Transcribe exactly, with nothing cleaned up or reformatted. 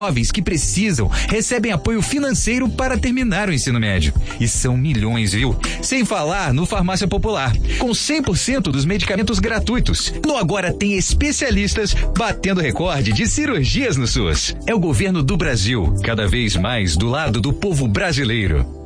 Jovens que precisam recebem apoio financeiro para terminar o ensino médio. E são milhões, viu? Sem falar no Farmácia Popular, com cem por cento dos medicamentos gratuitos. No Agora tem especialistas batendo recorde de cirurgias no SUS. É o governo do Brasil, cada vez mais do lado do povo brasileiro.